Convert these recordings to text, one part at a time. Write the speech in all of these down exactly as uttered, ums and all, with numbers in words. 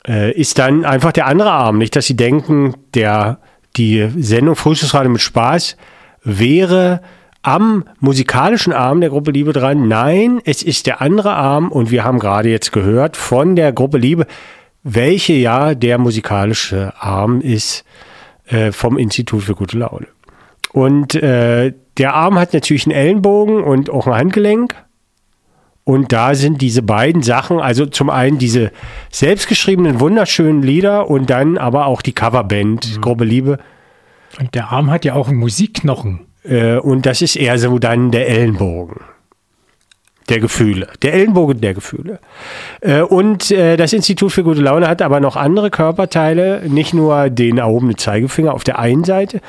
äh, ist dann einfach der andere Arm. Nicht, dass Sie denken, der, die Sendung Frühstücksradio mit Spaß wäre am musikalischen Arm der Gruppe Liebe dran. Nein, es ist der andere Arm und wir haben gerade jetzt gehört von der Gruppe Liebe, welche ja der musikalische Arm ist äh, vom Institut für gute Laune. Und äh, der Arm hat natürlich einen Ellenbogen und auch ein Handgelenk. Und da sind diese beiden Sachen, also zum einen diese selbstgeschriebenen, wunderschönen Lieder und dann aber auch die Coverband, mhm. Gruppe Liebe. Und der Arm hat ja auch einen Musikknochen. Äh, und das ist eher so dann der Ellenbogen der Gefühle. Der Ellenbogen der Gefühle. Äh, und äh, das Institut für gute Laune hat aber noch andere Körperteile, nicht nur den erhobenen Zeigefinger auf der einen Seite,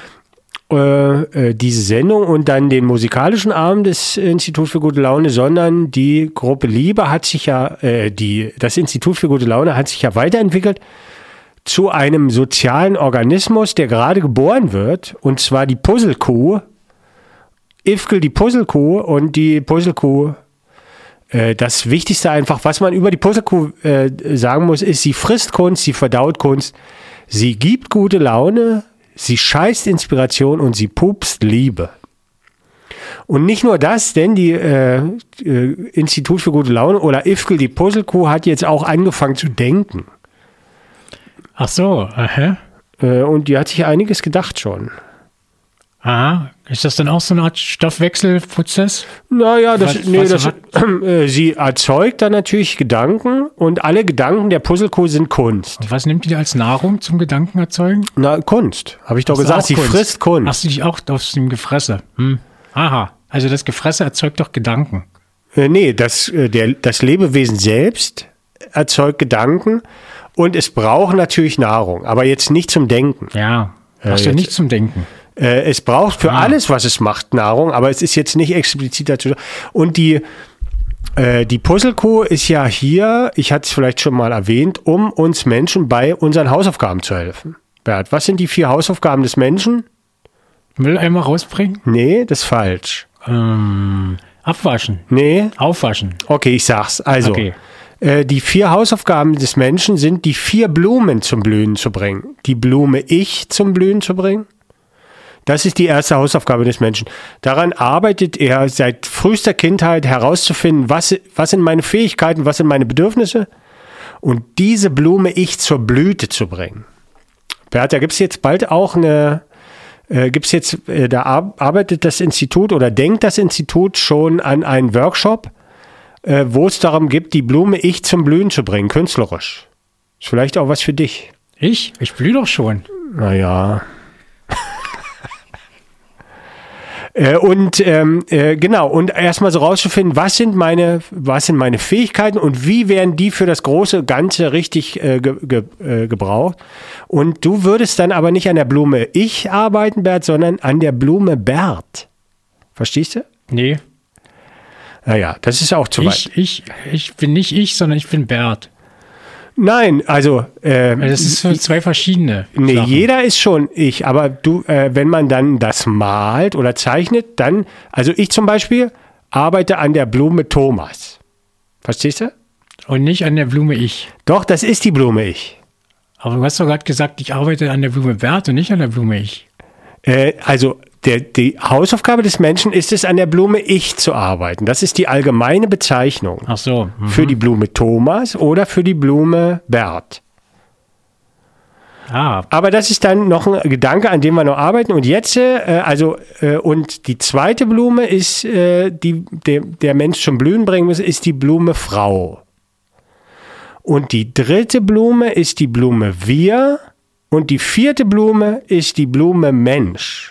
äh, äh, diese Sendung und dann den musikalischen Arm des Instituts für gute Laune, sondern die Gruppe Liebe hat sich ja, äh, die, das Institut für gute Laune hat sich ja weiterentwickelt zu einem sozialen Organismus, der gerade geboren wird, und zwar die Puzzlekuh. Ifkel, die Puzzlekuh, und die Puzzlekuh, äh, das Wichtigste einfach, was man über die Puzzlekuh äh, sagen muss, ist, sie frisst Kunst, sie verdaut Kunst, sie gibt gute Laune, sie scheißt Inspiration und sie pupst Liebe. Und nicht nur das, denn die äh, äh, Institut für gute Laune oder Ifkel, die Puzzlekuh, hat jetzt auch angefangen zu denken. Ach so, aha. Äh, und die hat sich einiges gedacht schon. Aha, ist das dann auch so eine Art Stoffwechselprozess? Naja, das, was, nee, was, das, äh, sie erzeugt dann natürlich Gedanken und alle Gedanken der Puzzlekuh sind Kunst. Und was nimmt die als Nahrung zum Gedanken erzeugen? Na, Kunst, habe ich doch Ach, gesagt, sie Kunst. frisst Kunst. Hast du dich auch aus dem Gefresse? Hm. Aha, also das Gefresse erzeugt doch Gedanken. Äh, nee, das, äh, der, das Lebewesen selbst erzeugt Gedanken und es braucht natürlich Nahrung, aber jetzt nicht zum Denken. Ja, machst äh, du nicht zum Denken. Äh, es braucht für ah. alles, was es macht, Nahrung, aber es ist jetzt nicht explizit dazu. Und die, äh, die Puzzlekuh ist ja hier, ich hatte es vielleicht schon mal erwähnt, um uns Menschen bei unseren Hausaufgaben zu helfen. Bert, was sind die vier Hausaufgaben des Menschen? Mülleimer rausbringen? Nee, das ist falsch. Ähm, abwaschen? Nee. Aufwaschen? Okay, ich sag's. Also, okay. äh, die vier Hausaufgaben des Menschen sind, die vier Blumen zum Blühen zu bringen. Die Blume Ich zum Blühen zu bringen. Das ist die erste Hausaufgabe des Menschen. Daran arbeitet er seit frühester Kindheit herauszufinden, was, was sind meine Fähigkeiten, was sind meine Bedürfnisse und diese Blume Ich zur Blüte zu bringen. Bert, da gibt es jetzt bald auch eine, äh, gibt's jetzt, äh, da arbeitet das Institut oder denkt das Institut schon an einen Workshop, äh, wo es darum geht, die Blume Ich zum Blühen zu bringen, künstlerisch. Ist vielleicht auch was für dich. Ich? Ich blühe doch schon. Naja. Äh, und ähm, äh, genau, und erstmal so rauszufinden, was sind meine, was sind meine Fähigkeiten und wie werden die für das große Ganze richtig äh, ge, ge, äh, gebraucht. Und du würdest dann aber nicht an der Blume Ich arbeiten, Bert, sondern an der Blume Bert. Verstehst du? Nee. Naja, das ist auch zu ich, weit. Ich, ich bin nicht ich, sondern ich bin Bert. Nein, also äh, das ist für zwei verschiedene Nee, Sachen. Jeder ist schon ich, aber du, äh, wenn man dann das malt oder zeichnet, dann, also ich zum Beispiel arbeite an der Blume Thomas. Verstehst du? Und nicht an der Blume Ich. Doch, das ist die Blume Ich. Aber du hast doch gerade gesagt, ich arbeite an der Blume Bert und nicht an der Blume Ich. Äh, also der, die Hausaufgabe des Menschen ist es, an der Blume Ich zu arbeiten. Das ist die allgemeine Bezeichnung. Ach so. Mhm. Für die Blume Thomas oder für die Blume Bert. Ah. Aber das ist dann noch ein Gedanke, an dem wir noch arbeiten. Und jetzt, äh, also, äh, und die zweite Blume ist, äh, die der, der Mensch zum Blühen bringen muss, ist die Blume Frau. Und die dritte Blume ist die Blume Wir. Und die vierte Blume ist die Blume Mensch.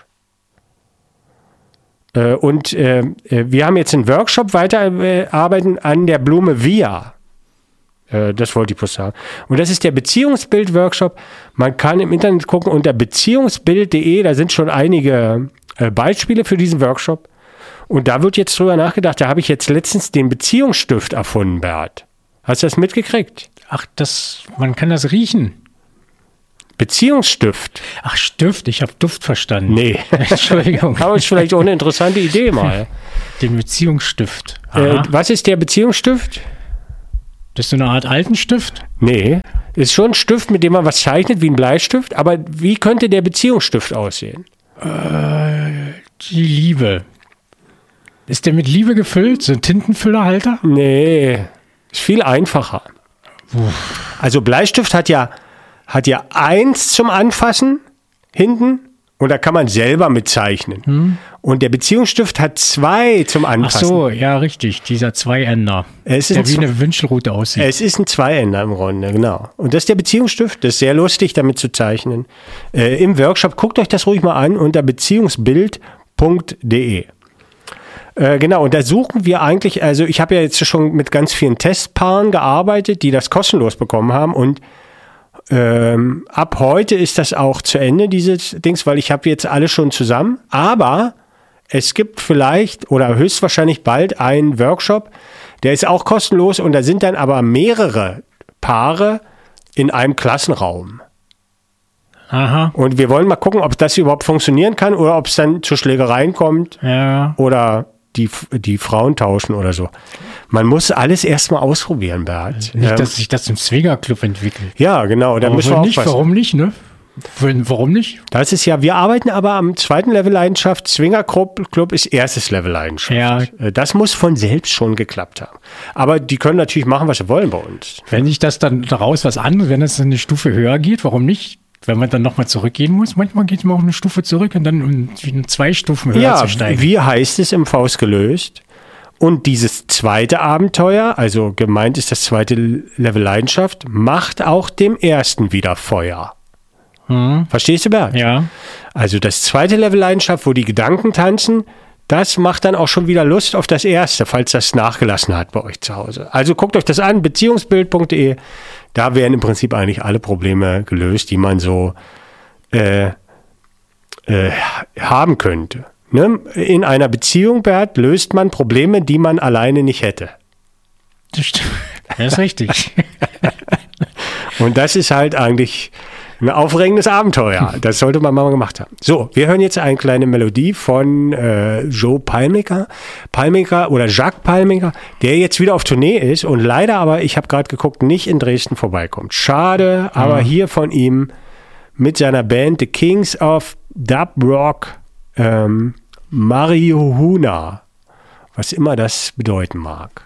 Äh, und äh, wir haben jetzt einen Workshop weiterarbeiten an der Blume Wir. Äh, das wollte ich bloß sagen. Und das ist der Beziehungsbild-Workshop. Man kann im Internet gucken unter beziehungsbild punkt de, da sind schon einige äh, Beispiele für diesen Workshop. Und da wird jetzt drüber nachgedacht, da habe ich jetzt letztens den Beziehungsstift erfunden, Bert. Hast du das mitgekriegt? Ach, das, man kann das riechen. Beziehungsstift. Ach, Stift, ich habe Duft verstanden. Nee. Entschuldigung. Aber ist vielleicht auch eine interessante Idee mal. Den Beziehungsstift. Äh, was ist der Beziehungsstift? Das ist so eine Art Altenstift? Nee, Ist schon ein Stift, mit dem man was zeichnet, wie ein Bleistift. Aber wie könnte der Beziehungsstift aussehen? Äh, die Liebe. Ist der mit Liebe gefüllt? So ein Tintenfüllerhalter? Nee, ist viel einfacher. Uff. Also Bleistift hat ja, hat ja eins zum Anfassen hinten und da kann man selber mit zeichnen. Hm. Und der Beziehungsstift hat zwei zum Anfassen. Ach so, ja, richtig. Dieser Zweiender. Es ist der ein wie Zwe- eine Wünschelrute aussieht. Es ist ein Zweiender im Grunde, genau. Und das ist der Beziehungsstift. Das ist sehr lustig, damit zu zeichnen. Äh, Im Workshop, guckt euch das ruhig mal an unter beziehungsbild punkt de. Äh, genau, und da suchen wir eigentlich, also ich habe ja jetzt schon mit ganz vielen Testpaaren gearbeitet, die das kostenlos bekommen haben und ähm, ab heute ist das auch zu Ende, dieses Dings, weil ich habe jetzt alle schon zusammen, aber es gibt vielleicht oder höchstwahrscheinlich bald einen Workshop, der ist auch kostenlos und da sind dann aber mehrere Paare in einem Klassenraum. Aha. Und wir wollen mal gucken, ob das überhaupt funktionieren kann oder ob es dann zu Schlägereien kommt Ja. oder die, die Frauen tauschen oder so. Man muss alles erstmal ausprobieren, Bert. Nicht, Ähm, dass sich das zum Swingerclub entwickelt. ja, genau, da Aber müssen wir nicht, aufpassen. warum nicht, ne? Warum nicht? Das ist ja, wir arbeiten aber am zweiten Level Leidenschaft. Swinger Club Club ist erstes Level Leidenschaft. Ja. Äh, Das muss von selbst schon geklappt haben. Aber die können natürlich machen, was sie wollen bei uns. Wenn ich das dann daraus was anderes, wenn das eine Stufe höher geht, warum nicht? Wenn man dann nochmal zurückgehen muss, manchmal geht man auch eine Stufe zurück und dann um zwei Stufen höher Ja, zu steigen. wie heißt es im Faust gelöst? Und dieses zweite Abenteuer, also gemeint ist das zweite Level Leidenschaft, macht auch dem ersten wieder Feuer. Hm. Verstehst du, Bert? Ja. Also das zweite Level Leidenschaft, wo die Gedanken tanzen, das macht dann auch schon wieder Lust auf das erste, falls das nachgelassen hat bei euch zu Hause. Also guckt euch das an, beziehungsbild punkt de. Da werden im Prinzip eigentlich alle Probleme gelöst, die man so äh, äh, haben könnte. Ne? In einer Beziehung, Bert, löst man Probleme, die man alleine nicht hätte. Das stimmt. Das ist richtig. Und das ist halt eigentlich ein aufregendes Abenteuer. Das sollte man mal gemacht haben. So, wir hören jetzt eine kleine Melodie von äh, Joe Palmica. Palmica oder Jacques Palmica, der jetzt wieder auf Tournee ist und leider aber, ich habe gerade geguckt, nicht in Dresden vorbeikommt. Schade, aber hier von ihm mit seiner Band The Kings of Dub Rock ähm, Marihuana. Was immer das bedeuten mag.